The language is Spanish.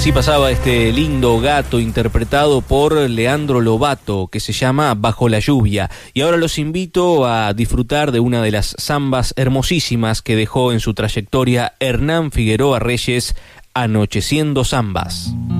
Así pasaba este lindo gato interpretado por Leandro Lobato, que se llama Bajo la lluvia. Y ahora los invito a disfrutar de una de las zambas hermosísimas que dejó en su trayectoria Hernán Figueroa Reyes, Anocheciendo Zambas.